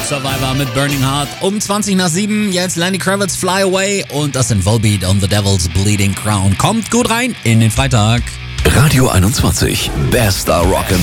Survivor mit Burning Heart. Um 20 nach 7, jetzt Lenny Kravitz Fly Away und das sind Volbeat on the Devil's Bleeding Crown. Kommt gut rein in den Freitag. Radio 21, bester Rock'n'Roll.